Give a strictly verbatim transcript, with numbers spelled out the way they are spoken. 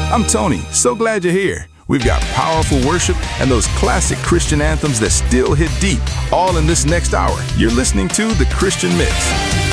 I'm Tony. So glad you're here. We've got powerful worship and those classic Christian anthems that still hit deep, all in this next hour. You're listening to The Christian Mix.